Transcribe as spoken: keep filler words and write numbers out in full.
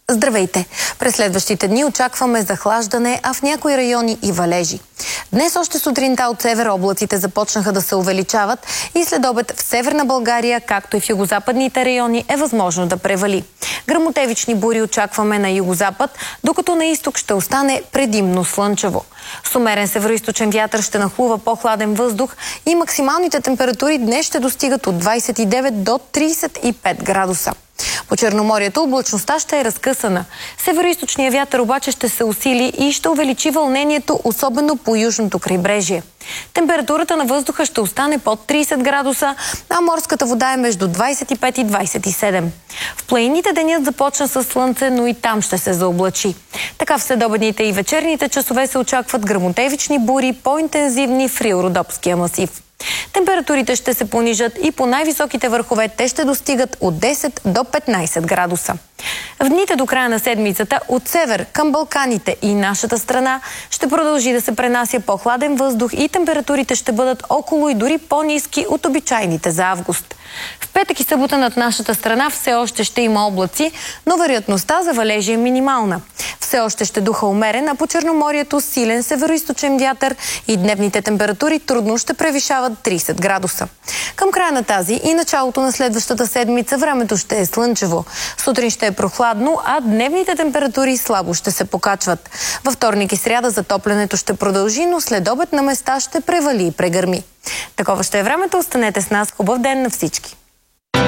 Здравейте! През следващите дни очакваме захлаждане, а в някои райони и валежи. Днес още сутринта от север облаците започнаха да се увеличават и след обед в северна България, както и в югозападните райони, е възможно да превали. Гръмотевични бури очакваме на югозапад, докато на изток ще остане предимно слънчево. С умерен североизточен вятър ще нахлува по-хладен въздух и максималните температури днес ще достигат от двадесет и девет до тридесет и пет градуса. По Черноморието облачността ще е разкъсана. Североизточният вятър обаче ще се усили и ще увеличи вълнението, особено по южното крайбрежие. Температурата на въздуха ще остане под тридесет градуса, а морската вода е между двадесет и пет и двадесет и седем. В планините денят започна с слънце, но и там ще се заоблачи. Така в следобедните и вечерните часове се очакват гръмотевични бури, по-интензивни в Рило-Родопския масив. Температурите ще се понижат и по най-високите върхове те ще достигат от десет до петнадесет градуса. В дните до края на седмицата от север към Балканите и нашата страна ще продължи да се пренася по-хладен въздух и температурите ще бъдат около и дори по-ниски от обичайните за август. В петък и събота над нашата страна все още ще има облаци, но вероятността за валежи е минимална. Все още ще духа умерен, а по Черноморието силен североизточен вятър и дневните температури трудно ще превишават тридесет градуса. Към края на тази и началото на следващата седмица времето ще е слънчево. Сутрин ще е прохладно, а дневните температури слабо ще се покачват. Във вторник и сряда затоплянето ще продължи, но след обед на места ще превали и прегърми. Такова ще е времето. Останете с нас. Хубав ден на всички!